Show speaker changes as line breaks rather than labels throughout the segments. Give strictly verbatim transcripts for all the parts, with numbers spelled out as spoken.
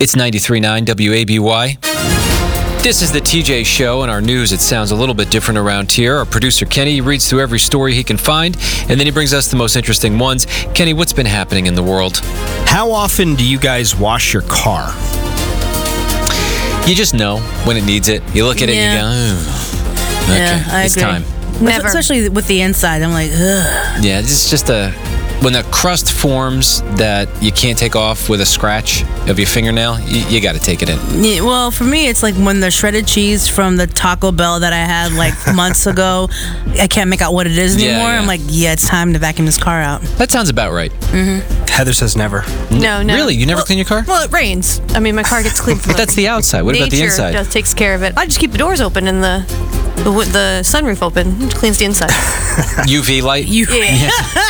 It's ninety-three point nine W A B Y. This is the T J Show. In our news, it sounds a little bit different around here. Our producer, Kenny, reads through every story he can find, and then he brings us the most interesting ones. Kenny, what's been happening in the world?
How often do you guys wash your car?
You just know when it needs it. You look at it
Yeah.
and you go, oh, okay,
Yeah, I
it's
agree.
time.
Never. Especially with the inside. I'm like, ugh.
Yeah, it's just a... When the crust forms that you can't take off with a scratch of your fingernail, you, you got to take it in.
Yeah, well, for me, it's like when the shredded cheese from the Taco Bell that I had like months ago, I can't make out what it is
Yeah,
anymore.
yeah.
I'm like, yeah, it's time to vacuum this car out.
That sounds about right.
Mm-hmm.
Heather says never.
No, no.
Really? You never
well,
clean your car?
Well, it rains. I mean, my car gets clean from
But that's the outside. What
nature
about the inside?
Just takes care of it. I just keep the doors open and the the, wi- the sunroof open. It cleans the inside.
U V light?
You,
Yeah.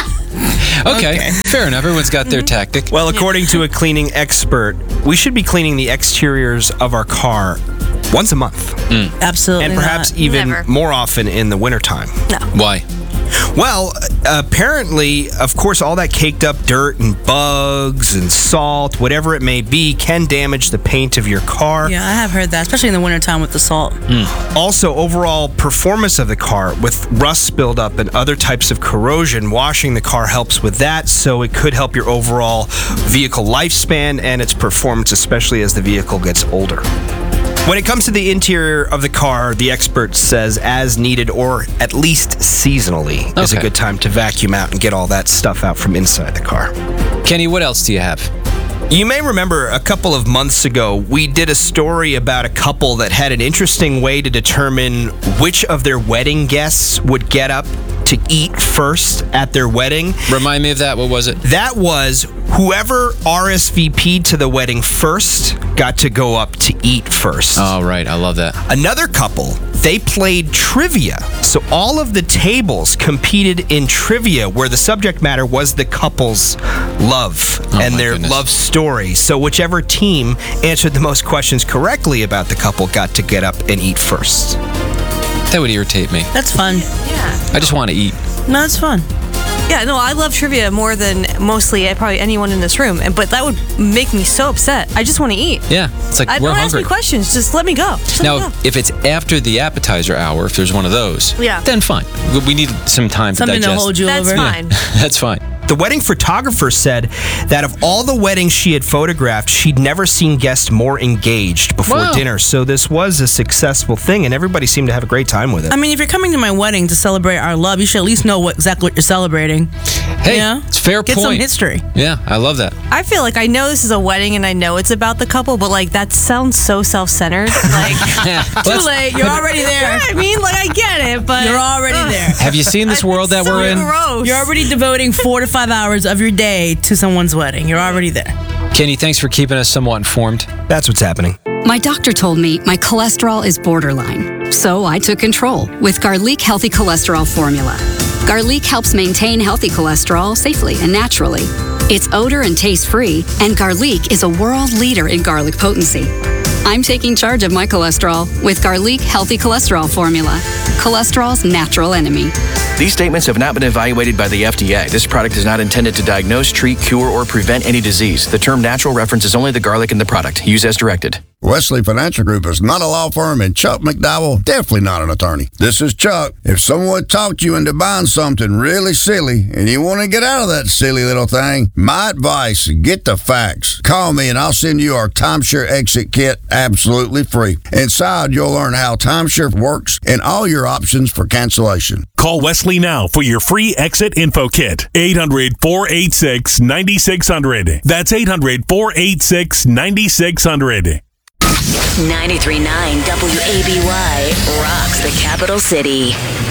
Okay,
Okay.
fair enough. Everyone's got their tactic.
Well, according to a cleaning expert, we should be cleaning the exteriors of our car once a month.
absolutely
And perhaps
not.
even
Never.
more often in the wintertime.
No.
Why?
Well, apparently, of course, all that caked up dirt and bugs and salt, whatever it may be, can damage the paint of your car.
Yeah, I have heard that, especially in the wintertime with the salt.
Also, overall performance of the car with rust buildup and other types of corrosion, washing the car helps with that, so it could help your overall vehicle lifespan and its performance, especially as the vehicle gets older. When it comes to the interior of the car, the expert says as needed or at least seasonally is a
Okay.
good time to vacuum out and get all that stuff out from inside the car.
Kenny, what else do you have?
You may remember a couple of months ago, we did a story about a couple that had an interesting way to determine which of their wedding guests would get up to eat first at their wedding.
Remind me of that. What was it?
That was whoever R S V P'd to the wedding first got to go up to eat first.
Oh, right. I love that.
Another couple, they played trivia. So all of the tables competed in trivia where the subject matter was the couple's love
Oh,
and
my
their
goodness.
love story. So whichever team answered the most questions correctly about the couple got to get up and eat first.
That would irritate me.
That's fun.
Yeah.
I just want to eat.
No, it's fun.
Yeah, no, I love trivia more than mostly uh, probably anyone in this room. and- But that would make me so upset. I just want to eat.
Yeah, it's like
I
we're
don't ask
hungry.
me questions. Just let me go. Just let me
Now,
go.
if it's after the appetizer hour, if there's one of those,
Yeah.
then fine. We- We need some time
Something
to
to
digest.
hold you
That's
over.
fine.
That's fine.
The wedding photographer said that of all the weddings she had photographed, she'd never seen guests more engaged before
Wow.
dinner. So this was a successful thing, and everybody seemed to have a great time with it.
I mean, if you're coming to my wedding to celebrate our love, you should at least know what exactly what you're celebrating.
Hey,
Yeah.
it's a fair
Get
point.
some history.
Yeah, I love that.
I feel like I know this is a wedding and I know it's about the couple, but like that sounds so self-centered. Like,
Too late. You're already there.
I mean, like I get it, but
You're already
Ugh.
there.
Have you seen this world that
so
we're in?
Gross.
You're already devoting four to five hours of your day to someone's wedding. You're already there.
Kenny, thanks for keeping us somewhat informed.
That's what's happening.
My doctor told me my cholesterol is borderline, so I took control with Garlic Healthy Cholesterol Formula. Garlic helps maintain healthy cholesterol safely and naturally. It's odor and taste free, and Garlic is a world leader in garlic potency. I'm taking charge of my cholesterol with Garlic Healthy Cholesterol Formula, cholesterol's natural enemy.
These statements have not been evaluated by the F D A. This product is not intended to diagnose, treat, cure, or prevent any disease. The term natural references only the garlic in the product. Use as directed.
Wesley Financial Group is not a law firm, and Chuck McDowell definitely not an attorney. This is Chuck. If someone talked you into buying something really silly and you want to get out of that silly little thing, my advice, get the facts. Call me and I'll send you our timeshare exit kit absolutely free. Inside, you'll learn how timeshare works and all your options for cancellation.
Call Wesley now for your free exit info kit. eight hundred, four eight six, nine six zero zero. That's eight hundred, four eight six, nine six zero zero.
ninety-three point nine W A B Y rocks the capital city.